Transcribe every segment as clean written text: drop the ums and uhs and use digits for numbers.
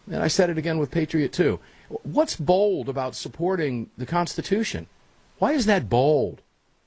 and I said it again with Patriot 2. What's bold about supporting the Constitution? Why is that bold?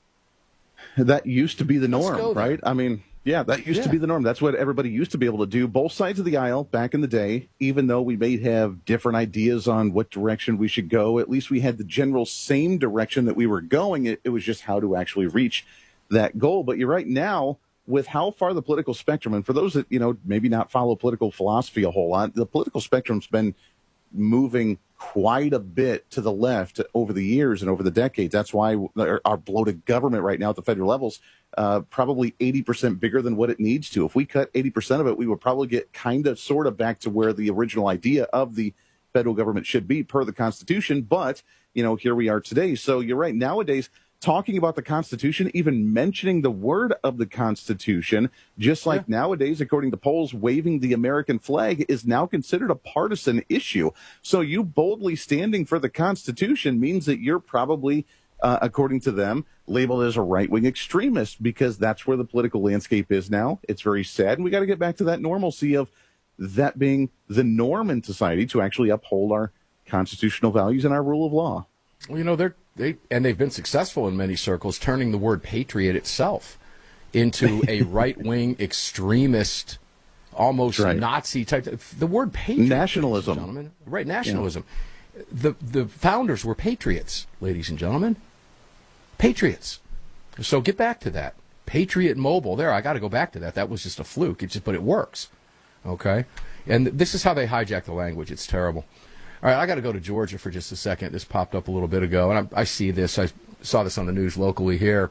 That used to be the norm, right? I mean, yeah, that used to be the norm. That's what everybody used to be able to do. Both sides of the aisle back in the day, even though we may have different ideas on what direction we should go, at least we had the general same direction that we were going. It was just how to actually reach that goal. But you're right now, with how far the political spectrum, and for those that, maybe not follow political philosophy a whole lot, the political spectrum's been moving quite a bit to the left over the years and over the decades. That's why our bloated government right now at the federal levels, probably 80% bigger than what it needs to. If we cut 80% of it, we would probably get sort of back to where the original idea of the federal government should be per the Constitution. But, here we are today. So you're right. Nowadays, talking about the Constitution, even mentioning the word of the Constitution, just like nowadays, according to polls, waving the American flag is now considered a partisan issue. So you boldly standing for the Constitution means that you're probably, according to them, labeled as a right-wing extremist, because that's where the political landscape is now. It's very sad, and we got to get back to that normalcy of that being the norm in society to actually uphold our constitutional values and our rule of law. Well, they've been successful in many circles, turning the word patriot itself into a right-wing extremist, almost Nazi type. The word patriot, nationalism, gentlemen, right? Nationalism. Yeah. The founders were patriots, ladies and gentlemen, patriots. So get back to that. Patriot Mobile. There, I got to go back to that. That was just a fluke. But it works. Okay, and this is how they hijack the language. It's terrible. All right, I got to go to Georgia for just a second. This popped up a little bit ago, and I see this. I saw this on the news locally here,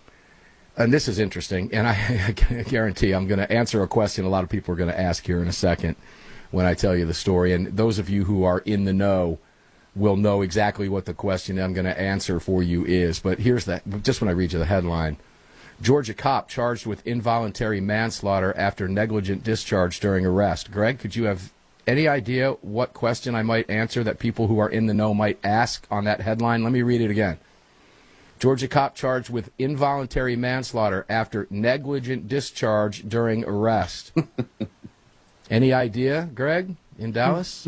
and this is interesting. And I guarantee I'm going to answer a question a lot of people are going to ask here in a second when I tell you the story. And those of you who are in the know will know exactly what the question I'm going to answer for you is. But here's that. Just when I read you the headline. Georgia cop charged with involuntary manslaughter after negligent discharge during arrest. Greg, could you have any idea what question I might answer that people who are in the know might ask on that headline? Let me read it again. Georgia cop charged with involuntary manslaughter after negligent discharge during arrest. Any idea, Greg, in Dallas?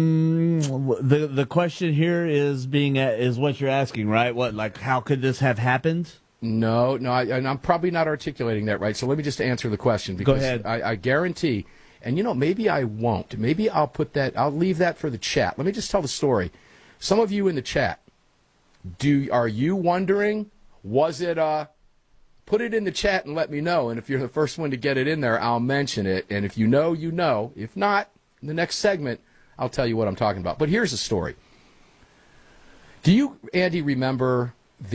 The question here is what you're asking, right? How could this have happened? No, I'm probably not articulating that right. So let me just answer the question, because Go ahead. I guarantee. And, maybe I won't. Maybe I'll leave that for the chat. Let me just tell the story. Some of you in the chat, are you wondering, was it, put it in the chat and let me know. And if you're the first one to get it in there, I'll mention it. And if you know, you know. If not, in the next segment, I'll tell you what I'm talking about. But here's the story. Do you, Andy, remember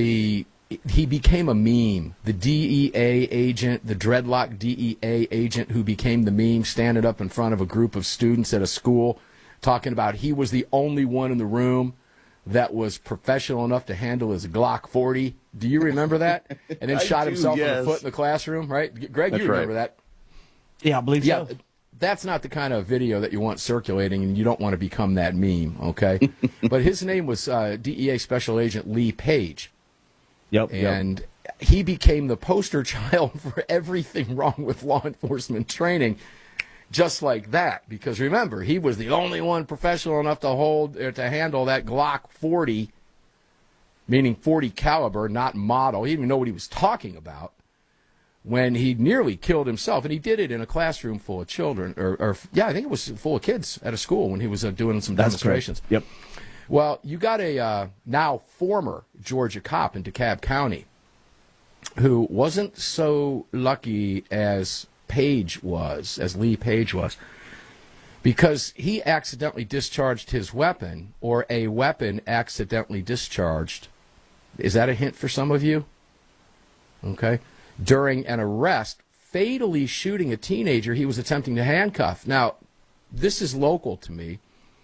he became a meme, the DEA agent, the dreadlock DEA agent who became the meme, standing up in front of a group of students at a school talking about he was the only one in the room that was professional enough to handle his Glock 40. Do you remember that? And then shot himself in the foot in the classroom, right? Greg, you remember that? Yeah, I believe so. That's not the kind of video that you want circulating, and you don't want to become that meme, okay? But his name was DEA Special Agent Lee Page. And he became the poster child for everything wrong with law enforcement training, just like that. Because remember, he was the only one professional enough to handle that Glock 40, meaning 40 caliber, not model. He didn't even know what he was talking about when he nearly killed himself. And he did it in a classroom full of children, I think it was full of kids at a school when he was doing some demonstrations. Yep. Well, you got a now former Georgia cop in DeKalb County who wasn't so lucky as Lee Page was, because he accidentally discharged his weapon, or a weapon accidentally discharged. Is that a hint for some of you? Okay. During an arrest, fatally shooting a teenager he was attempting to handcuff. Now, this is local to me.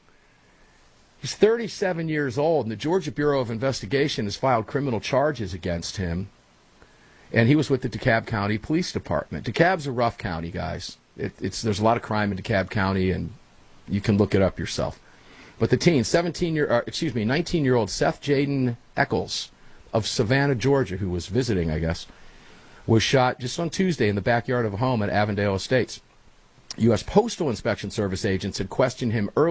He's 37 years old, and the Georgia Bureau of Investigation has filed criminal charges against him. And he was with the DeKalb County Police Department. DeKalb's a rough county, guys. There's a lot of crime in DeKalb County, and you can look it up yourself. But the teen, 19-year-old Seth Jaden Eccles of Savannah, Georgia, who was visiting, I guess, was shot just on Tuesday in the backyard of a home at Avondale Estates. U.S. Postal Inspection Service agents had questioned him earlier